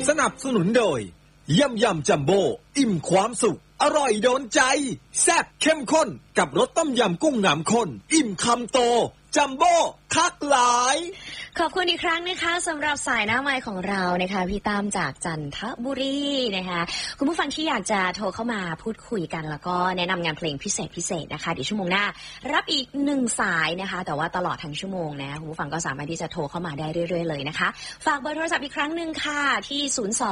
สนับสนุนโดยยำจัมโบ้อิ่มความสุขอร่อยโดนใจแซ่บเข้มข้นกับรสต้มยำกุ้งน้ำข้นอิ่มคำโตจัมโบ้คักหลายขอบคุณอีกครั้งนะคะสำหรับสายหน้าไมค์ของเรานะคะพี่ตามจากจันทบุรีนะคะคุณผู้ฟังที่อยากจะโทรเข้ามาพูดคุยกันแล้วก็แนะนำงานเพลงพิเศษนะคะเดี๋ยวชั่วโมงหน้ารับอีก1สายนะคะแต่ว่าตลอดทั้งชั่วโมงนะคุณผู้ฟังก็สามารถที่จะโทรเข้ามาได้เรื่อยๆเลยนะคะฝากเบอร์โทรศัพท์อีกครั้งนึงค่ะที่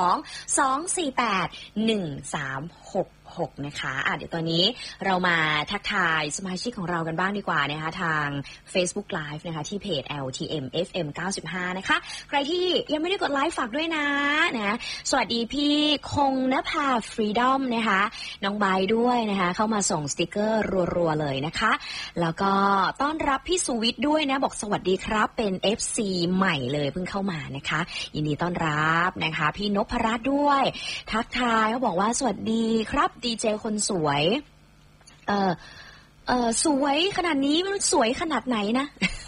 02-248-1366นะคะเดี๋ยวตอนนี้เรามาทักทายสมาชิกของเรากันบ้างดีกว่านะคะทาง Facebook Live นะคะที่เพจ LTM FM 95นะคะใครที่ยังไม่ได้กดไลค์ฝากด้วยนะสวัสดีพี่คงนภา Freedom นะคะน้องใบด้วยนะคะเข้ามาส่งสติกเกอร์รัวๆเลยนะคะแล้วก็ต้อนรับพี่สุวิทย์ด้วยนะบอกสวัสดีครับเป็น FC ใหม่เลยเพิ่งเข้ามานะคะยินดีต้อนรับนะคะพี่นพรัตน์ด้วยทักทายเขาบอกว่าสวัสดีครับดีเจคนสวยสวยขนาดนี้มันสวยขนาดไหนนะ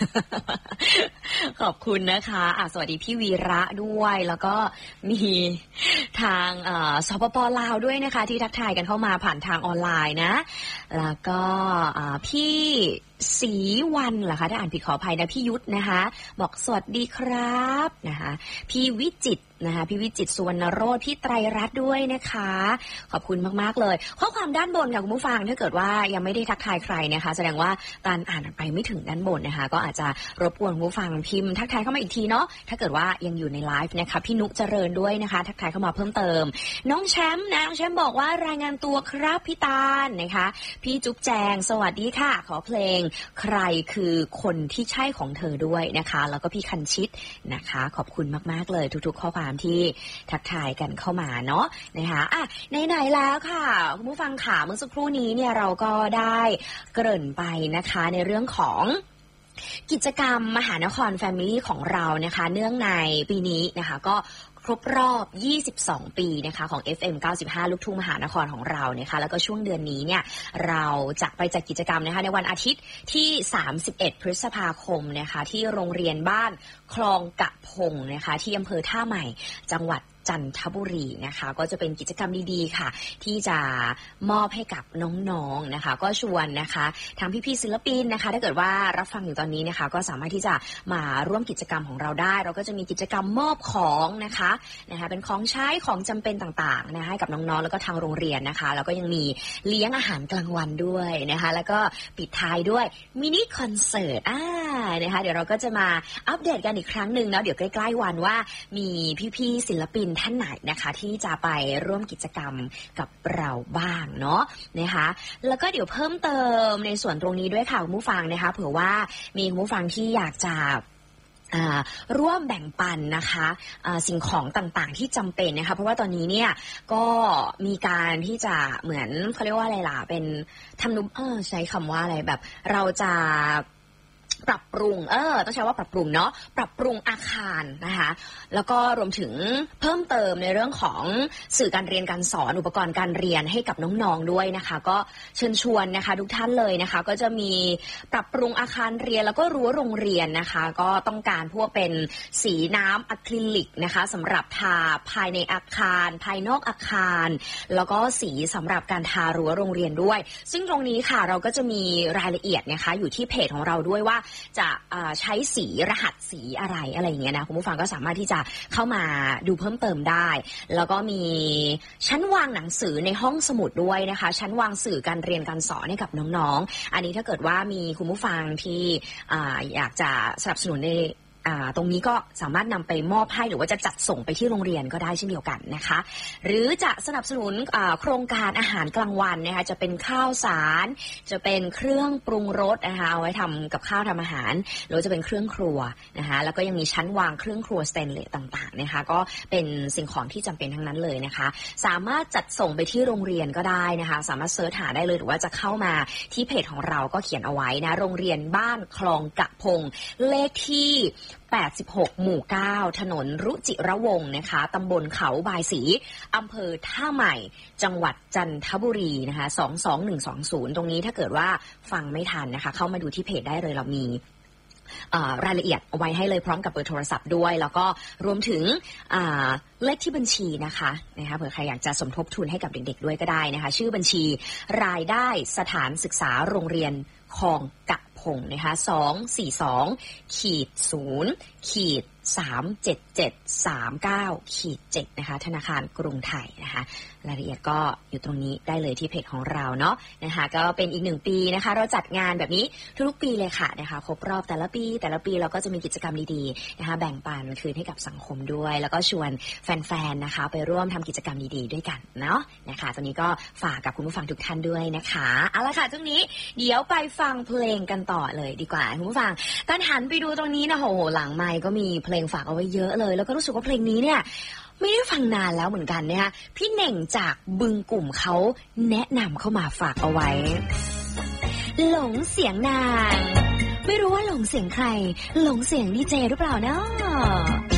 ขอบคุณนะคะสวัสดีพี่วีระด้วยแล้วก็มีทางสปป.ลาวด้วยนะคะที่ทักทายกันเข้ามาผ่านทางออนไลน์นะแล้วก็พี่ศรีวันเหรอคะถ้าอ่านผิดขออภัยนะพี่ยุทธนะคะบอกสวัสดีครับนะคะพี่วิจิตรนะคะพี่วิจิตรสุวรรณโรจน์พี่ไตรรัตน์ด้วยนะคะขอบคุณมากๆเลยข้อความด้านบนค่ะคุณผู้ฟังถ้าเกิดว่ายังไม่ได้ทักทายใครนะคะแสดงว่าการอ่านไปไม่ถึงด้านบนนะคะก็อาจจะรบกวนคุณผู้ฟังพิมพ์ทักทายเข้ามาอีกทีเนาะถ้าเกิดว่ายังอยู่ในไลฟ์นะคะพี่นุเจริญด้วยนะคะทักทายเข้ามาเพิ่มเติมน้องแชมป์นะน้องแชมป์บอกว่ารายงานตัวครับพี่ตาลนะคะพี่จุ๊บแจงสวัสดีค่ะขอเพลงใครคือคนที่ใช่ของเธอด้วยนะคะแล้วก็พี่คันชิตนะคะขอบคุณมากๆเลยทุกๆข้อความที่ทักทายกันเข้ามาเนาะนะคะไหนๆแล้วค่ะคุณผู้ฟังค่ะเมื่อสักครู่นี้เนี่ยเราก็ได้เกริ่นไปนะคะในเรื่องของกิจกรรมมหานครแฟมิลี่ของเรานะคะเนื่องในปีนี้นะคะก็ครบรอบ22ปีนะคะของ FM 95ลูกทุ่งมหานครของเรานะคะแล้วก็ช่วงเดือนนี้เนี่ยเราจะไปจัดกิจกรรมนะคะในวันอาทิตย์ที่31พฤษภาคมนะคะที่โรงเรียนบ้านคลองกะพงนะคะที่อำเภอท่าใหม่จังหวัดจันทบุรีนะคะก็จะเป็นกิจกรรมดีๆค่ะที่จะมอบให้กับน้องๆนะคะก็ชวนนะคะทางพี่ๆศิลปินนะคะถ้าเกิดว่ารับฟังอยู่ตอนนี้นะคะก็สามารถที่จะมาร่วมกิจกรรมของเราได้เราก็จะมีกิจกรรมมอบของนะคะเป็นของใช้ของจำเป็นต่างๆนะคะให้กับน้องๆแล้วก็ทางโรงเรียนนะคะแล้วก็ยังมีเลี้ยงอาหารกลางวันด้วยนะคะแล้วก็ปิดท้ายด้วยมินิคอนเสิร์ตนะคะเดี๋ยวเราก็จะมาอัปเดตกันอีกครั้งหนึ่งเนาะเดี๋ยวใกล้ๆวันว่ามีพี่ๆศิลปินท่านไหนนะคะที่จะไปร่วมกิจกรรมกับเราบ้างเนาะนะคะแล้วก็เดี๋ยวเพิ่มเติมในส่วนตรงนี้ด้วยค่ะคุณผู้ฟังนะคะเผื่อว่ามีคุณผู้ฟังที่อยากจะร่วมแบ่งปันนะคะสิ่งของต่างๆที่จำเป็นนะคะเพราะว่าตอนนี้เนี่ยก็มีการที่จะเหมือนเขาเรียกว่าอะไรล่ะเป็นทำนุใช้คำว่าอะไรแบบเราจะปรับปรุงต้องใช้ว่าปรับปรุงเนาะปรับปรุงอาคารนะคะแล้วก็รวมถึงเพิ่มเติมในเรื่องของสื่อการเรียนการสอนอุปกรณ์การเรียนให้กับน้องๆด้วยนะคะก็เชิญชวนนะคะทุกท่านเลยนะคะก็จะมีปรับปรุงอาคารเรียนแล้วก็รั้วโรงเรียนนะคะก็ต้องการพวกเป็นสีน้ำอะคริลิกนะคะสำหรับทาภายในอาคารภายนอกอาคารแล้วก็สีสำหรับการทารั้วโรงเรียนด้วยซึ่งตรงนี้ค่ะเราก็จะมีรายละเอียดนะคะอยู่ที่เพจของเราด้วยว่าจะใช้สีรหัสสีอะไรอย่างเงี้ยนะคุณผู้ฟังก็สามารถที่จะเข้ามาดูเพิ่มเติมได้แล้วก็มีชั้นวางหนังสือในห้องสมุดด้วยนะคะชั้นวางสื่อการเรียนการสอนให้กับน้องๆอันนี้ถ้าเกิดว่ามีคุณผู้ฟังที่อยากจะสนับสนุนในตรงนี้ก็สามารถนำไปมอบให้หรือว่าจะจัดส่งไปที่โรงเรียนก็ได้เช่นเดียวกันนะคะหรือจะสนับสนุนโครงการอาหารกลางวันนะคะจะเป็นข้าวสารจะเป็นเครื่องปรุงรสนะคะเอาไว้ทำกับข้าวทำอาหารหรือจะเป็นเครื่องครัวนะคะแล้วก็ยังมีชั้นวางเครื่องครัวสเตนเลสต่างๆนะคะก็เป็นสิ่งของที่จำเป็นทั้งนั้นเลยนะคะสามารถจัดส่งไปที่โรงเรียนก็ได้นะคะสามารถเสิร์ชหาได้เลยหรือว่าจะเข้ามาที่เพจของเราก็เขียนเอาไว้นะโรงเรียนบ้านคลองกะพงเลขที่86หมู่9ถนนรุจิระวงศ์นะคะตำบลเขาบายศรีอำเภอท่าใหม่จังหวัดจันทบุรีนะคะ22120ตรงนี้ถ้าเกิดว่าฟังไม่ทันนะคะเข้ามาดูที่เพจได้เลยเรามีรายละเอียดเอาไว้ให้เลยพร้อมกับเบอร์โทรศัพท์ด้วยแล้วก็รวมถึงเลขที่บัญชีนะคะเผื่อใครอยากจะสมทบทุนให้กับเด็กๆด้วยก็ได้นะคะชื่อบัญชีรายได้สถานศึกษาโรงเรียนคลองกะพงนะคะ242-0-37739-7นะคะธนาคารกรุงไทยนะคะรายละเอียดก็อยู่ตรงนี้ได้เลยที่เพจของเราเนาะนะคะก็เป็นอีก1ปีนะคะเราจัดงานแบบนี้ทุกปีเลยค่ะนะคะครบรอบแต่ละปีเราก็จะมีกิจกรรมดีๆนะคะแบ่งปันคืนให้กับสังคมด้วยแล้วก็ชวนแฟนๆนะคะไปร่วมทำกิจกรรมดีๆด้วยกันเนาะนะคะตอนนี้ก็ฝากกับคุณผู้ฟังทุกท่านด้วยนะคะเอาละค่ะช่วงนี้เดี๋ยวไปฟังเพลงกันต่อเลยดีกว่าคุณผู้ฟังตอนหันไปดูตรงนี้นะโหหลังไมค์ก็มีเพลงฝากเอาไว้เยอะเลยแล้วก็รู้สึกว่าเพลงนี้เนี่ยไม่ได้ฟังนานแล้วเหมือนกันนะคะพี่เน่งจากบึงกลุ่มเขาแนะนำเข้ามาฝากเอาไว้หลงเสียงนางไม่รู้ว่าหลงเสียงใครหลงเสียงดีเจหรือเปล่าเนาะ